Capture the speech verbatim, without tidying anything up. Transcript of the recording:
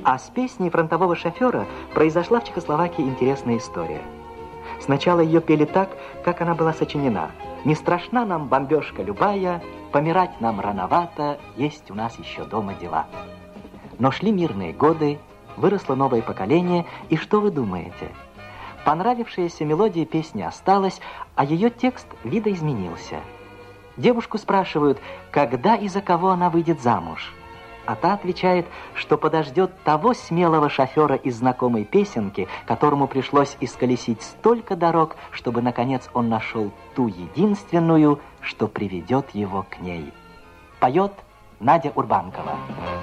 А с песней фронтового шофера произошла в Чехословакии интересная история. Сначала ее пели так, как она была сочинена. «Не страшна нам бомбежка любая, помирать нам рановато, есть у нас еще дома дела». Но шли мирные годы, выросло новое поколение, и что вы думаете? Понравившаяся мелодия песни осталась, а ее текст видоизменился. Девушку спрашивают, когда и за кого она выйдет замуж. А та отвечает, что подождет того смелого шофера из знакомой песенки, которому пришлось исколесить столько дорог, чтобы, наконец, он нашел ту единственную, что приведет его к ней. Поет Надя Урбанкова.